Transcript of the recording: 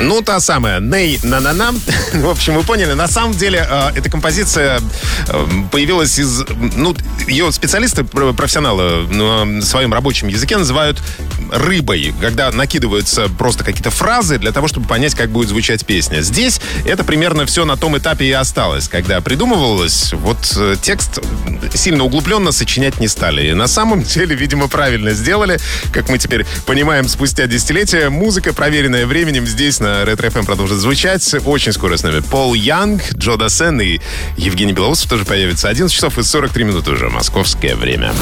Ну, та самая «Ней на-на-на». В общем, вы поняли, на самом деле эта композиция появилась из... Ну, ее специалисты, профессионалы на своем рабочем языке называют рыбой, когда накидываются просто какие-то фразы для того, чтобы понять, как будет звучать песня. Здесь это примерно все на том этапе и осталось. Когда придумывалось, вот текст сильно углубленно сочинять не стали. И на самом деле, видимо, правильно сделали. Как мы теперь понимаем, спустя десятилетия музыка, проверенная временем, здесь на Ретро-ФМ продолжит звучать. Очень скоро с нами Пол Янг, Джо Дассен и Евгений Белоусов тоже появится. 11 часов и 43 минуты уже московское время.